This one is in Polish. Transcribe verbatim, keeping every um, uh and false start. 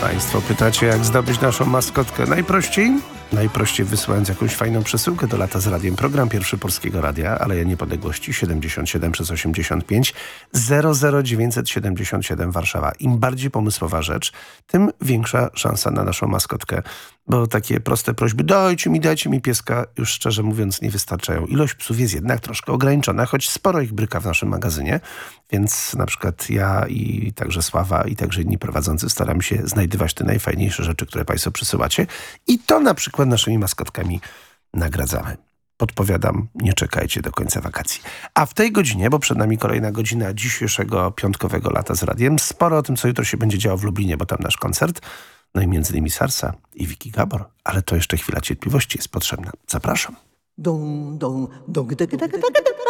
Państwo pytacie, jak zdobyć naszą maskotkę. Najprościej? Najprościej wysyłając jakąś fajną przesyłkę do Lata z Radiem. Program Pierwszy Polskiego Radia, Aleja Niepodległości siedemdziesiąt siedem przez osiemdziesiąt pięć zero zero dziewięćset siedemdziesiąt siedem Warszawa. Im bardziej pomysłowa rzecz, tym większa szansa na naszą maskotkę. Bo takie proste prośby, dajcie mi, dajcie mi pieska, już szczerze mówiąc nie wystarczają. Ilość psów jest jednak troszkę ograniczona, choć sporo ich bryka w naszym magazynie. Więc na przykład ja i także Sława i także inni prowadzący staramy się znajdywać te najfajniejsze rzeczy, które Państwo przysyłacie. I to na przykład naszymi maskotkami nagradzamy. Podpowiadam, nie czekajcie do końca wakacji. A w tej godzinie, bo przed nami kolejna godzina dzisiejszego piątkowego Lata z Radiem, sporo o tym, co jutro się będzie działo w Lublinie, bo tam nasz koncert. No i między innymi Sarsa i Wiki Gabor. Ale to jeszcze chwila cierpliwości jest potrzebna. Zapraszam. Dum, dum, dum, dum, dum, dum, dum.